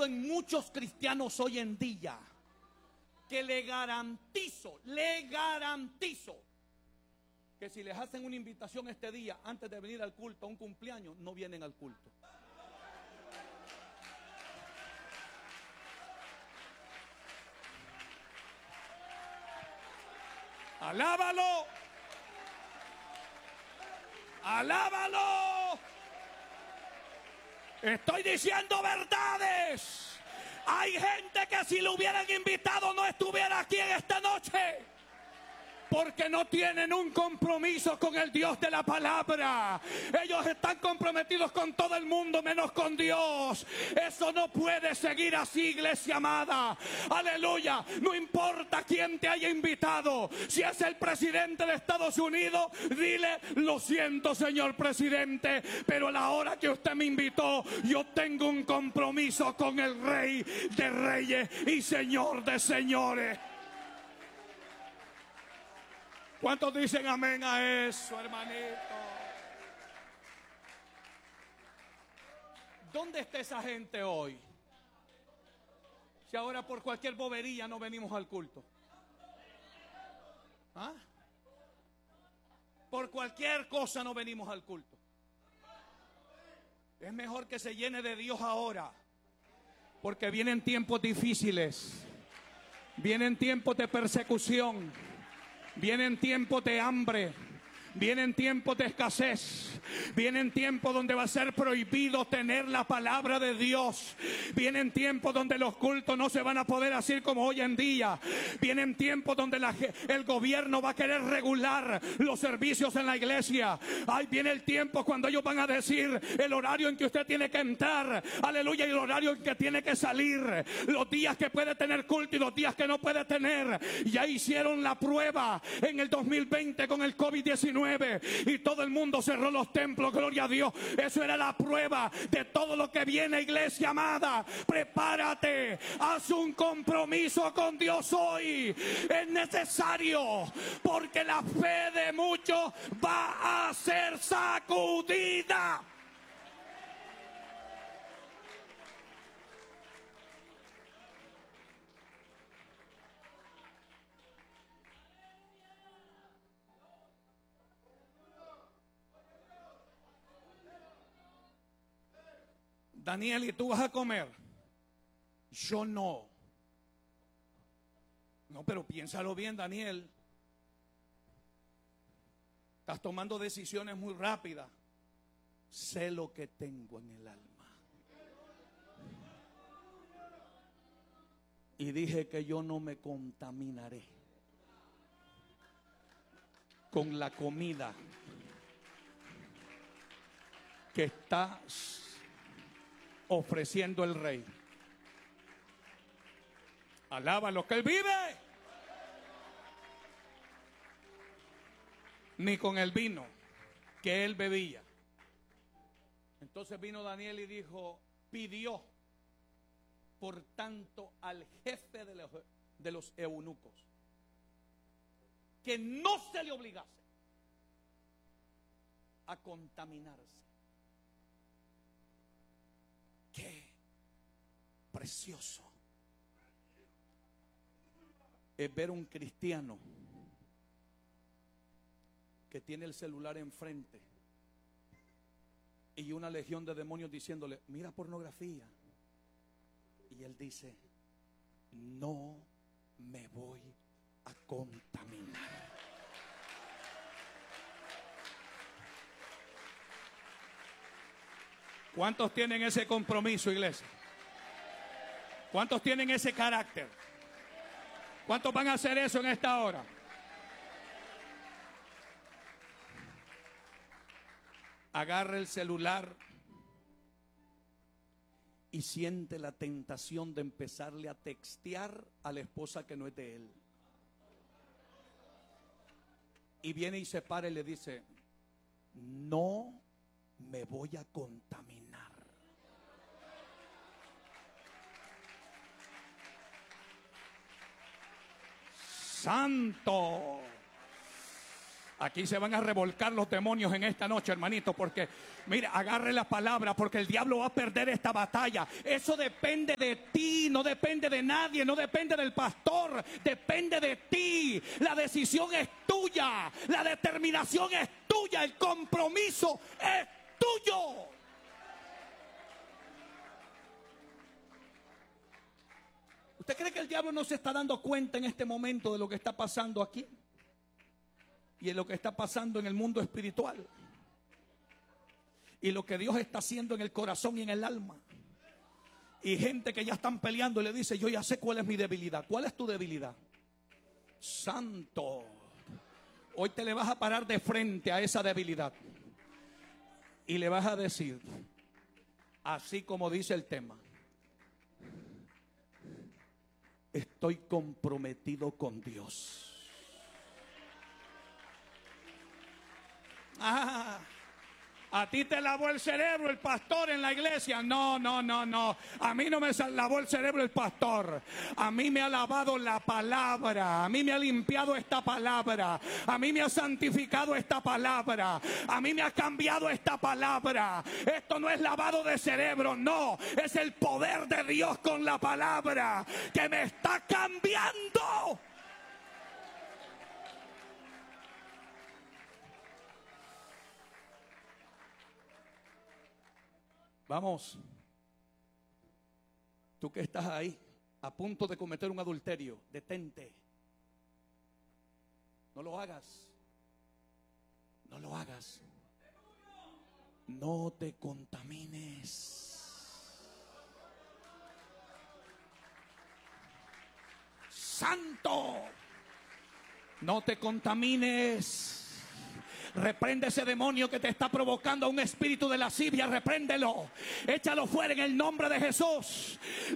en muchos cristianos hoy en día, que le garantizo que si les hacen una invitación este día antes de venir al culto, a un cumpleaños, no vienen al culto. Alábalo. Alábalo. Estoy diciendo verdades. Hay gente que si lo hubieran invitado no estuviera aquí en esta noche. Porque no tienen un compromiso con el Dios de la palabra. Ellos están comprometidos con todo el mundo menos con Dios. Eso no puede seguir así, iglesia amada. Aleluya. No importa quién te haya invitado. Si es el presidente de Estados Unidos, dile: lo siento, señor presidente, pero a la hora que usted me invitó, yo tengo un compromiso con el Rey de Reyes y Señor de Señores. ¿Cuántos dicen amén a eso, hermanito? ¿Dónde está esa gente hoy? Si ahora por cualquier bobería no venimos al culto. ¿Ah? Por cualquier cosa no venimos al culto. Es mejor que se llene de Dios ahora, porque vienen tiempos difíciles, vienen tiempos de persecución, vienen tiempos de hambre, vienen tiempos de escasez, vienen tiempos donde va a ser prohibido tener la palabra de Dios, vienen tiempos donde los cultos no se van a poder hacer como hoy en día, vienen tiempos donde el gobierno va a querer regular los servicios en la iglesia. Ahí viene el tiempo cuando ellos van a decir el horario en que usted tiene que entrar, aleluya, y el horario en que tiene que salir, los días que puede tener culto y los días que no puede tener. Ya hicieron la prueba en el 2020 con el COVID-19 y todo el mundo cerró los templos, gloria a Dios. Eso era la prueba de todo lo que viene, iglesia amada. Prepárate, haz un compromiso con Dios hoy. Es necesario, porque la fe de muchos va a ser sacudida. Daniel, ¿y tú vas a comer? Yo no. No, pero piénsalo bien, Daniel. Estás tomando decisiones muy rápidas. Sé lo que tengo en el alma. Y dije que yo no me contaminaré con la comida que está ofreciendo el Rey. Alaba lo que Él vive. Ni con el vino que Él bebía. Entonces vino Daniel y dijo, pidió por tanto al jefe de los eunucos que no se le obligase a contaminarse. Qué precioso es ver un cristiano que tiene el celular enfrente y una legión de demonios diciéndole, mira pornografía, y él dice, no me voy a contaminar. ¿Cuántos tienen ese compromiso, iglesia? ¿Cuántos tienen ese carácter? ¿Cuántos van a hacer eso en esta hora? Agarra el celular y siente la tentación de empezarle a textear a la esposa que no es de él. Y viene y se para y le dice, no me voy a contaminar. Santo. Aquí se van a revolcar los demonios en esta noche, hermanito, porque, mira, agarre la palabra, porque el diablo va a perder esta batalla. Eso depende de ti, no depende de nadie, no depende del pastor, depende de ti. La decisión es tuya, la determinación es tuya, el compromiso es tuyo. ¿Usted cree que el diablo no se está dando cuenta en este momento de lo que está pasando aquí? Y en lo que está pasando en el mundo espiritual. Y lo que Dios está haciendo en el corazón y en el alma. Y gente que ya están peleando y le dice: yo ya sé cuál es mi debilidad. ¿Cuál es tu debilidad? Santo. Hoy te le vas a parar de frente a esa debilidad. Y le vas a decir, así como dice el tema: estoy comprometido con Dios. A ti te lavó el cerebro el pastor en la iglesia. No. A mí no me lavó el cerebro el pastor. A mí me ha lavado la palabra. A mí me ha limpiado esta palabra. A mí me ha santificado esta palabra. A mí me ha cambiado esta palabra. Esto no es lavado de cerebro, no. Es el poder de Dios con la palabra que me está cambiando. Vamos, tú que estás ahí a punto de cometer un adulterio, detente. No lo hagas. No lo hagas. No te contamines. Santo, no te contamines. Reprende ese demonio que te está provocando un espíritu de lascivia. Repréndelo. Échalo fuera en el nombre de Jesús.